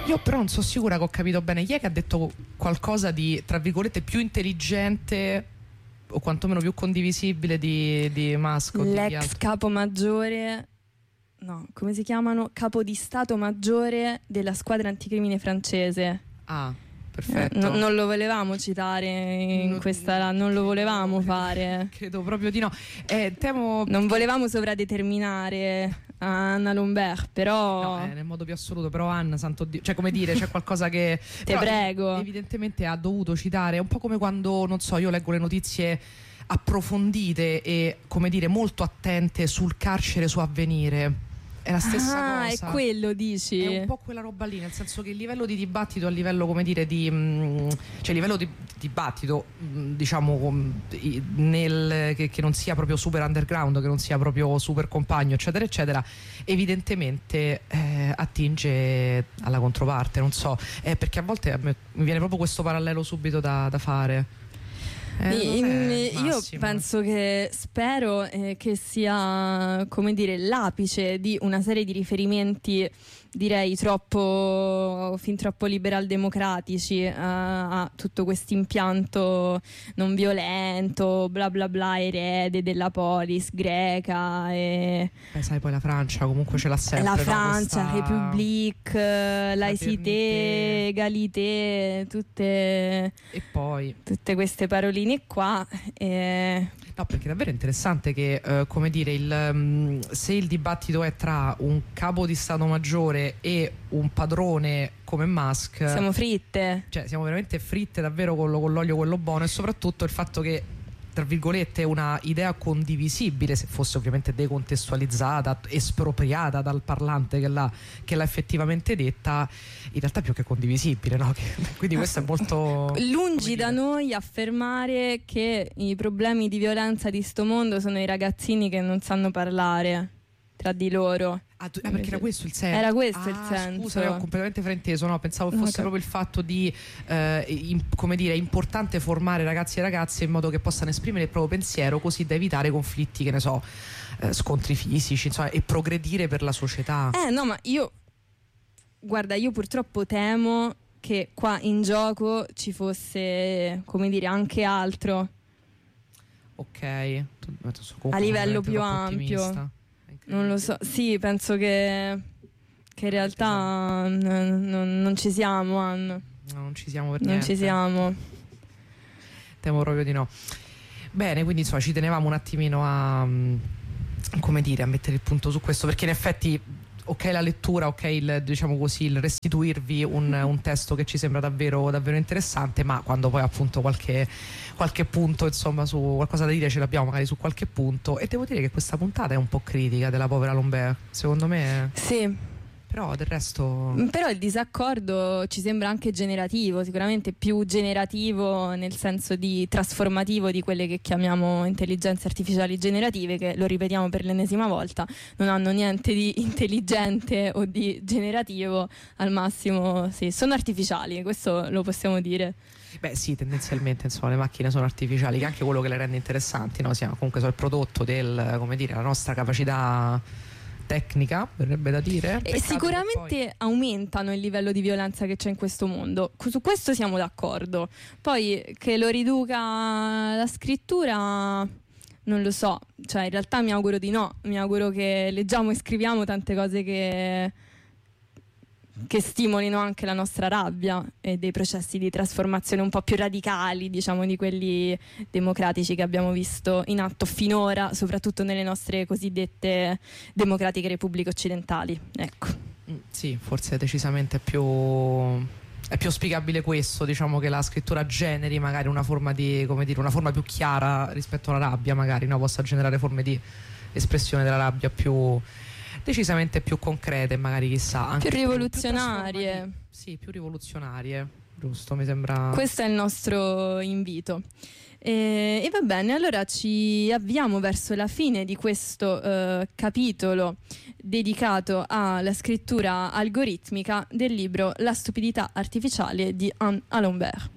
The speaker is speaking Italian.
Io però non sono sicura che ho capito bene. Chi è che ha detto qualcosa di, tra virgolette, più intelligente o quantomeno più condivisibile di Musk? L'ex capo maggiore, no, come si chiamano? Capo di Stato maggiore della squadra anticrimine francese. Ah, perfetto. Non lo volevamo citare in questa, non lo volevamo fare. Credo proprio di no. Temo... Non volevamo sovradeterminare Anna Lombert, però... No, nel modo più assoluto, però Anna, santo Dio, cioè come dire, c'è qualcosa che... Te prego. Evidentemente ha dovuto citare, è un po' come quando, non so, io leggo le notizie approfondite e, come dire, molto attente sul carcere su Avvenire. È la stessa cosa. È quello, dici? È un po' quella roba lì, nel senso che il livello di dibattito a livello, come dire, di cioè il livello di dibattito, diciamo, che non sia proprio super underground, che non sia proprio super compagno, eccetera, eccetera, evidentemente attinge alla controparte, non so, perché a volte mi viene proprio questo parallelo subito da fare. Io penso che spero che sia, come dire, l'apice di una serie di riferimenti, direi fin troppo liberal democratici, a tutto questo impianto non violento, bla bla bla, erede della polis greca sai, poi la Francia comunque ce l'ha sempre, la Francia, questa... République, laïcité, égalité, tutte queste paroline qua. No, perché è davvero interessante che, come dire, se il dibattito è tra un capo di Stato Maggiore e un padrone come Musk, siamo fritte. Cioè, siamo veramente fritte davvero con l'olio quello buono, e soprattutto il fatto che, tra virgolette, una idea condivisibile, se fosse ovviamente decontestualizzata, espropriata dal parlante che l'ha effettivamente detta, in realtà più che condivisibile, no? Quindi questo è molto... Lungi da noi affermare che i problemi di violenza di sto mondo sono i ragazzini che non sanno parlare tra di loro. Perché era questo il senso? Era questo il senso. Scusa, avevo completamente frainteso, no? Pensavo fosse proprio il fatto di, come dire, è importante formare ragazzi e ragazze in modo che possano esprimere il proprio pensiero, così da evitare conflitti, che ne so, scontri fisici, insomma, e progredire per la società. No, ma io purtroppo temo che qua in gioco ci fosse, come dire, anche altro. Ok. A livello più ampio. Non lo so, sì, penso che in realtà non ci siamo, Anna. No, non ci siamo per niente. Non ci siamo. Temo proprio di no. Bene, quindi insomma ci tenevamo un attimino a, come dire, a mettere il punto su questo, perché in effetti, ok la lettura, ok diciamo così, il restituirvi un testo che ci sembra davvero, davvero interessante, ma quando poi appunto qualche punto, insomma, su qualcosa da dire ce l'abbiamo magari su qualche punto. E devo dire che questa puntata è un po' critica della povera Lombert, secondo me. Sì. Però del resto... Però il disaccordo ci sembra anche generativo, sicuramente più generativo nel senso di trasformativo di quelle che chiamiamo intelligenze artificiali generative, che, lo ripetiamo per l'ennesima volta, non hanno niente di intelligente o di generativo, al massimo sì, sono artificiali, questo lo possiamo dire. Beh sì, tendenzialmente insomma le macchine sono artificiali, che è anche quello che le rende interessanti, no? Comunque sono il prodotto del, come dire, la nostra capacità tecnica, verrebbe da dire. E sicuramente aumentano il livello di violenza che c'è in questo mondo, su questo siamo d'accordo. Poi che lo riduca la scrittura non lo so, cioè in realtà mi auguro di no, mi auguro che leggiamo e scriviamo tante cose che stimolino anche la nostra rabbia e dei processi di trasformazione un po' più radicali, diciamo, di quelli democratici che abbiamo visto in atto finora, soprattutto nelle nostre cosiddette democratiche repubbliche occidentali. Ecco. Sì, forse decisamente è più auspicabile questo, diciamo, che la scrittura generi magari una forma di, come dire, una forma più chiara rispetto alla rabbia, magari, no? Possa generare forme di espressione della rabbia più decisamente più concrete, magari, chissà, anche più rivoluzionarie. Sì, più rivoluzionarie, giusto, mi sembra. Questo è il nostro invito. E va bene, allora ci avviamo verso la fine di questo capitolo dedicato alla scrittura algoritmica del libro La stupidità artificiale di Anne Lombert.